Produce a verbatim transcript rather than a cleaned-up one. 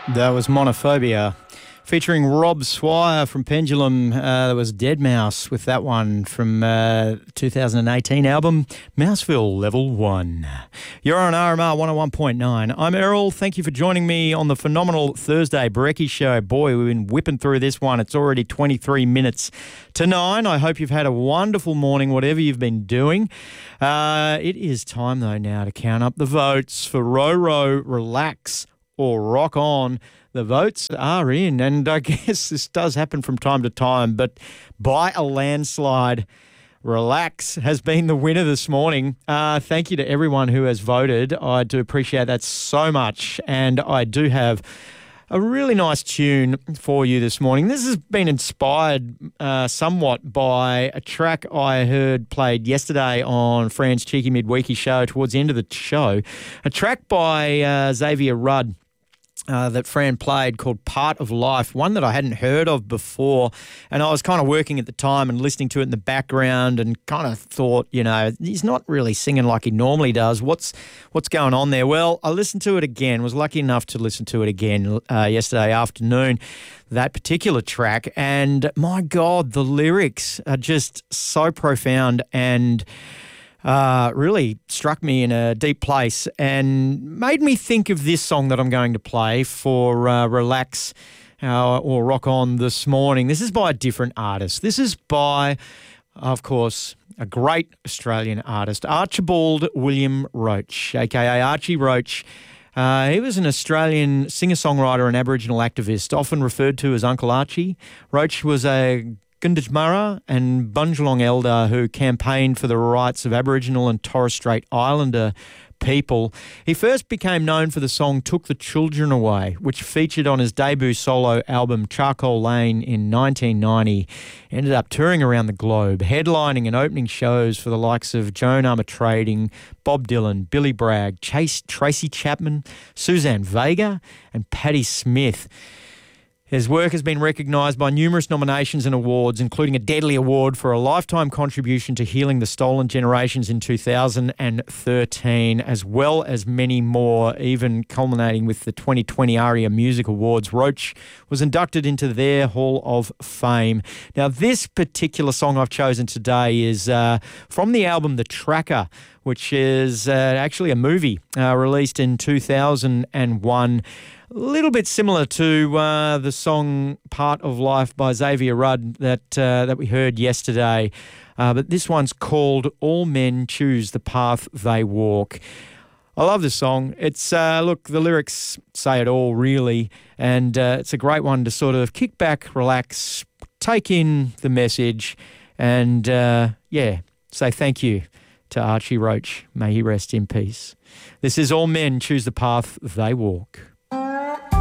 That was Monophobia, featuring Rob Swire from Pendulum. Uh, there was Deadmau five with that one from uh, two thousand eighteen album, Mouseville Level one. You're on R M R one oh one point nine. I'm Errol. Thank you for joining me on the phenomenal Thursday Brekkie Show. Boy, we've been whipping through this one. It's already twenty-three minutes to nine. I hope you've had a wonderful morning, whatever you've been doing. Uh, it is time, though, now to count up the votes for Row Row, Relax, or Rock On. The votes are in, and I guess this does happen from time to time, but by a landslide, Relax has been the winner this morning. Uh, thank you to everyone who has voted. I do appreciate that so much, and I do have a really nice tune for you this morning. This has been inspired uh, somewhat by a track I heard played yesterday on Fran's Cheeky Midweeky show towards the end of the show, a track by uh, Xavier Rudd. Uh, that Fran played called Part of Life, one that I hadn't heard of before. And I was kind of working at the time and listening to it in the background and kind of thought, you know, he's not really singing like he normally does. What's what's going on there? Well, I listened to it again, was lucky enough to listen to it again uh, yesterday afternoon, that particular track. And my God, the lyrics are just so profound and Uh, really struck me in a deep place and made me think of this song that I'm going to play for uh, Relax uh, or Rock On this morning. This is by a different artist. This is by, of course, a great Australian artist, Archibald William Roach, a k a. Archie Roach. Uh, he was an Australian singer-songwriter and Aboriginal activist, often referred to as Uncle Archie. Roach was a Gunditjmara and Bundjalung elder who campaigned for the rights of Aboriginal and Torres Strait Islander people. He first became known for the song Took the Children Away, which featured on his debut solo album Charcoal Lane in nineteen ninety. Ended up touring around the globe, headlining and opening shows for the likes of Joan Armatrading, Bob Dylan, Billy Bragg, Chase, Tracy Chapman, Suzanne Vega and Patti Smith. His work has been recognised by numerous nominations and awards, including a Deadly Award for a lifetime contribution to healing the stolen generations in two thousand thirteen, as well as many more, even culminating with the twenty twenty ARIA Music Awards. Roach was inducted into their Hall of Fame. Now, this particular song I've chosen today is uh, from the album The Tracker, which is uh, actually a movie uh, released in two thousand one. A little bit similar to uh, the song Part of Life by Xavier Rudd that uh, that we heard yesterday. Uh, but this one's called All Men Choose the Path They Walk. I love this song. It's, uh, look, the lyrics say it all, really. And uh, it's a great one to sort of kick back, relax, take in the message, and, uh, yeah, say thank you to Archie Roach. May he rest in peace. This is All Men Choose the Path They Walk.